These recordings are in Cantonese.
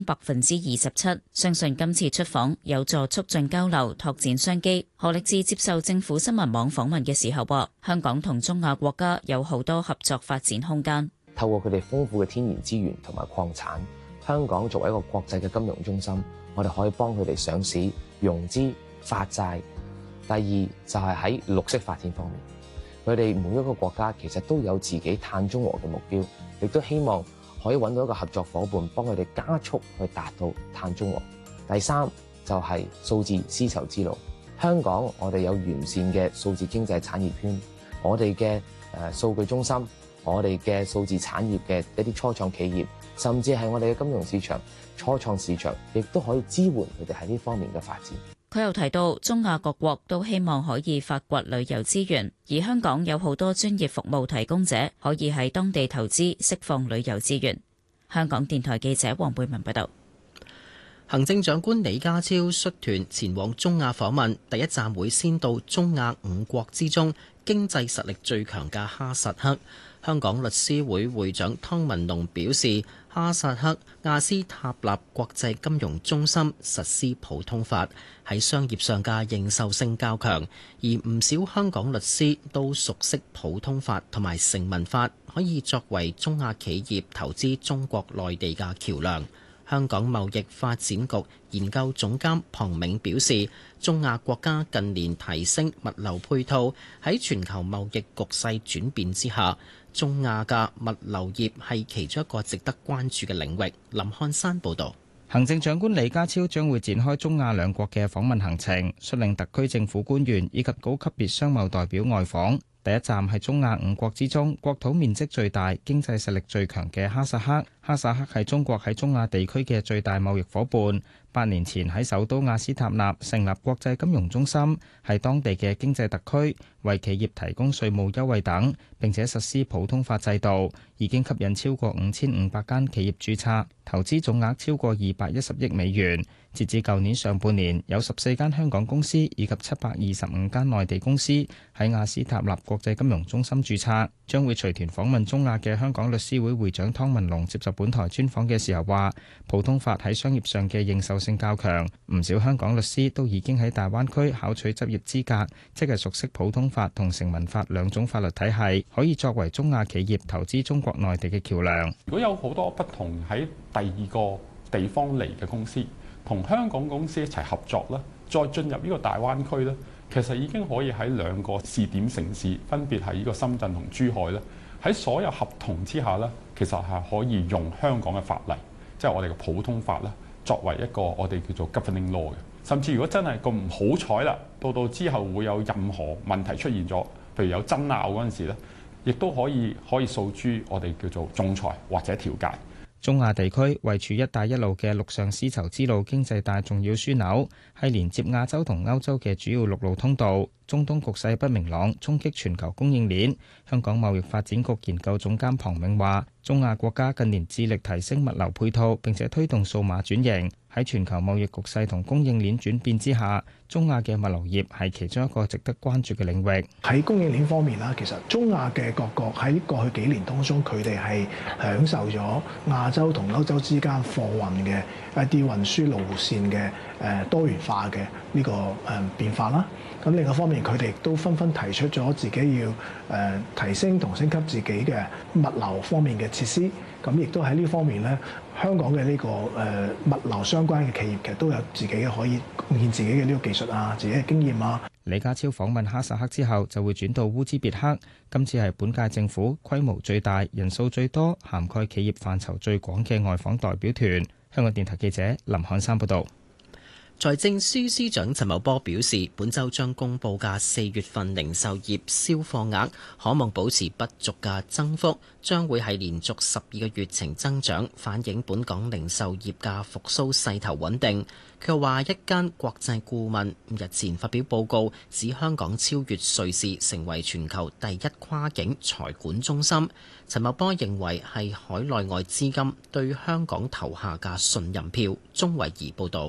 27%，相信今次出訪有助促進交流、拓展商機。何力智接受政府新聞網訪問嘅時候話，香港同中亞國家有好多合作發展空間。 透過佢哋豐富嘅天然資源同埋礦產，香港作為一個國際嘅金融中心，我哋可以幫佢哋上市、融資、發債。第二就係喺綠色發展方面，佢哋每一個國家其實都有自己碳中和嘅目標，亦都希望可以揾到一個合作夥伴，幫佢哋加速去達到碳中和。第三就係數字絲綢之路。香港我哋有完善嘅數字經濟產業圈，我哋嘅數據中心，我哋嘅數字產業嘅一啲初創企業，甚至係我哋嘅金融市場、初創市場，亦都可以支援佢哋喺呢方面嘅發展。 佢又提到，中亞各國都希望可以發掘旅遊資源，而香港有好多專業服務提供者可以喺當地投資，釋放旅遊資源。香港電台記者黃貝文報道。 行政長官李家超率團前往中亞訪問，第一站會先到中亞5國之中經濟實力最強嘅哈薩克。香港律師會會長湯文龍表示，哈薩克亞斯塔納國際金融中心實施普通法，喺商業上嘅認受性較強，而唔少香港律師都熟悉普通法同埋成文法，可以作為中亞企業投資中國內地嘅橋樑。香港貿易發展局研究總監龐銘表示，中亞國家近年提升物流配套，喺全球貿易局勢轉變之下，中亞嘅物流業係其中一個值得關注嘅領域。林漢山報導。 行政長官李家超將會展開中亞兩國嘅訪問行程，率領特區政府官員以及高級別商貿代表外訪。第一站係中亞5國之中國土面積最大、經濟實力最強嘅哈薩克。哈薩克係中國喺中亞地區嘅最大貿易夥伴。8年前喺首都亞斯塔納成立國際金融中心，係當地嘅經濟特區，為企業提供稅務優惠等，並且實施普通法制度，已經吸引超過5500間企業註冊，投資總額超過210億美元。截至舊年上半年，有14間香港公司以及725間內地公司喺亞斯塔納國際金融中心註冊。將會隨團訪問中亞嘅香港律師會會長湯文龍接受本台專訪嘅時候話，普通法喺商業上嘅認受性較強，唔少香港律師都已經喺大灣區考取執業資格，即係熟悉普通法同成文法兩種法律體系，可以作為中亞企業投資中國內地嘅橋梁。 如果有好多不同喺第二個地方嚟嘅公司，同香港公司一齊合作啦，再進入呢個大灣區咧，其實已經可以喺兩個試點城市，分別係呢個深圳同珠海咧，喺所有合同之下咧，其實係可以用香港嘅法例，即係我哋嘅普通法啦，作為一個我哋叫做 governing law 嘅。甚至如果真係咁唔好彩啦，到之後會有任何問題出現咗，譬如有爭拗嗰陣時咧，亦都可以訴諸我哋叫做仲裁或者調解。 中亞地區位處一帶一路嘅陸上絲綢之路經濟帶重要樞紐，係連接亞洲同歐洲嘅主要陸路通道。中東局勢不明朗，衝擊全球供應鏈。香港貿易發展局研究總監龐銘話，中亞國家近年致力提升物流配套，並且推動數碼轉型。喺全球貿易局勢同供應鏈轉變之下，中亞嘅物流業係其中一個值得關注嘅領域。 喺供應鏈方面啦，其實中亞嘅各國喺過去幾年當中，佢哋係享受咗亞洲同歐洲之間貨運嘅一啲運輸路線嘅多元化嘅呢個變化啦。咁另一方面，佢哋亦都紛紛提出咗自己要提升同升級自己嘅物流方面嘅設施。咁亦都喺呢方面咧，香港嘅呢個物流相關嘅企業其實都有自己嘅可以貢獻自己嘅呢個技術啊，自己嘅經驗啊。 李家超訪問哈薩克之後，就會轉到烏茲別克。今次係本屆政府規模最大、人數最多、涵蓋企業範疇最廣嘅外訪代表團。香港電台記者林漢山報導。 財政司司長陳茂波表示，本週將公佈嘅4月份零售業銷貨額可望保持不俗嘅增幅，將會係連續12個月呈增長，反映本港零售業嘅復甦勢頭穩定。佢又話，一間國際顧問日前發表報告，指香港超越瑞士，成為全球第一跨境財管中心。陳茂波認為係海內外資金對香港投下嘅信任票。鍾慧儀報導。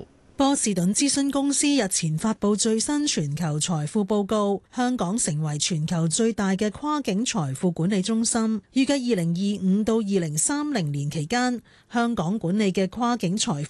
波士頓諮詢公司日前發布最新全球財富報告，香港成為全球最大嘅跨境財富管理中心。預計2025到2030年期間，香港管理嘅跨境財富